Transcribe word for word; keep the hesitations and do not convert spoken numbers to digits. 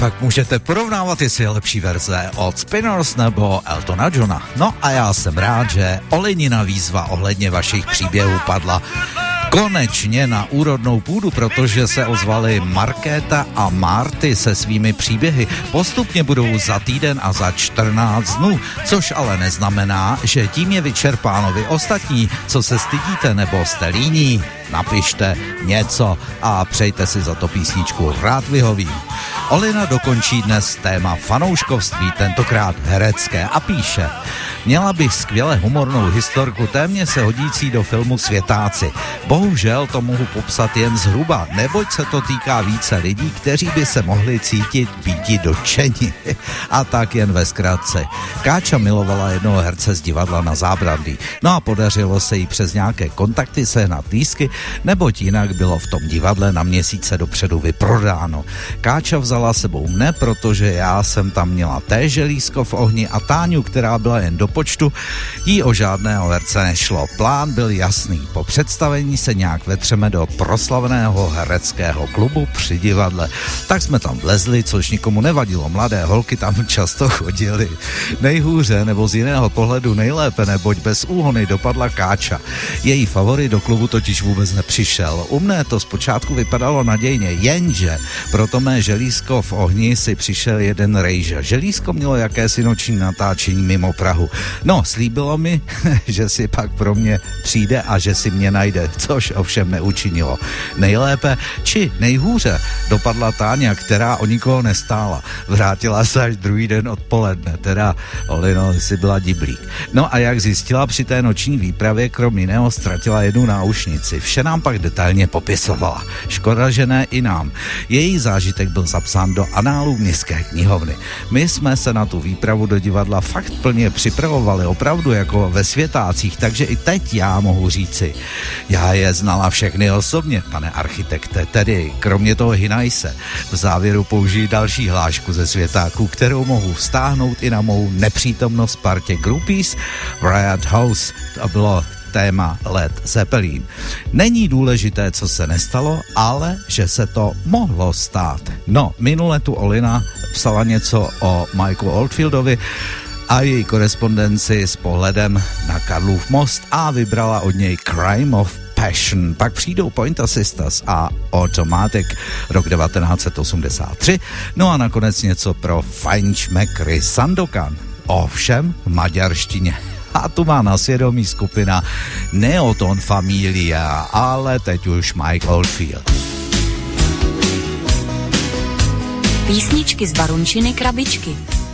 fakt můžete porovnávat, jestli je lepší verze od Spinners nebo Eltona Johna. No a já jsem rád, že Olenina výzva ohledně vašich příběhů padla konečně na úrodnou půdu, protože se ozvali Markéta a Marty se svými příběhy. Postupně budou za týden a za čtrnáct dnů, což ale neznamená, že tím je vyčerpáno. Vy ostatní, co se stydíte nebo jste líní, napište něco a přejte si za to písničku, rád vyhovím. Olina dokončí dnes téma fanouškovství, tentokrát herecké, a píše: měla bych skvěle humornou historku, téměř se hodící do filmu Světáci. Bohužel to mohu popsat jen zhruba, neboť se to týká více lidí, kteří by se mohli cítit býti dotčeni. A tak jen ve zkratce. Káča milovala jednoho herce z divadla na Zábradlí. No a podařilo se jí přes nějaké kontakty sehnat lístky, neboť jinak bylo v tom divadle na měsíce dopředu vyprodáno. Káča vzala sebou mne, protože já jsem tam měla téže lístko v ohni, a Táňu, která byla jen do počtu, jí o žádného herce nešlo. Plán byl jasný. Po představení se nějak vetřeme do proslavného hereckého klubu při divadle. Tak jsme tam vlezli, což nikomu nevadilo. Mladé holky tam často chodily. Nejhůře, nebo z jiného pohledu nejlépe, neboť bez úhony dopadla Káča. Její favorit do klubu totiž vůbec nepřišel. U mne to zpočátku vypadalo nadějně, jenže proto mé želízko v ohni si přišel jeden rejža. Želízko mělo jakési noční natáčení mimo Prahu. No, slíbilo mi, že si pak pro mě přijde a že si mě najde, což ovšem neučinilo. Nejlépe, či nejhůře dopadla Táňa, která o nikoho nestála. Vrátila se až druhý den odpoledne, teda Olino, si byla diblík. No a jak zjistila při té noční výpravě, krom jiného ztratila jednu náušnici. Vše nám pak detailně popisovala. Škoda, že ne i nám. Její zážitek byl zapsán do análů městské knihovny. My jsme se na tu výpravu do divadla fakt plně připravovali, opravdu jako ve Světácích, takže i teď já mohu říci, já je znala všechny osobně, pane architekte, tedy kromě toho Hinajse. V závěru použiji další hlášku ze Světáků, kterou mohu vztáhnout i na mou nepřítomnost partě groupies Riot House. To bylo téma Led Zeppelin. Není důležité, co se nestalo, ale že se to mohlo stát. No, minule tu Olina psala něco o Michaelu Oldfieldovi a její korespondenci s pohledem na Karlův most a vybrala od něj Crime of Passion. Pak přijdou Pointer Sisters a Automatic, rok devatenáct set osmdesát tři. No a nakonec něco pro fajnšmekry Sandokan. Ovšem v maďarštině. A tu má na svědomí skupina Neoton Familia, ale teď už Mike Oldfield. Písničky z Barunčiny krabičky.